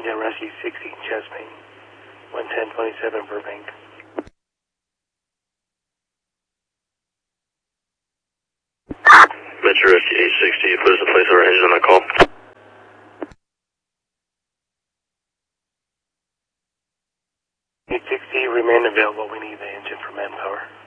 Down Rescue 16 Chesapeake, 11027 Burbank. Metro Rescue 860, put us in place of our engine on that call. 860, remain available. We need the engine for manpower.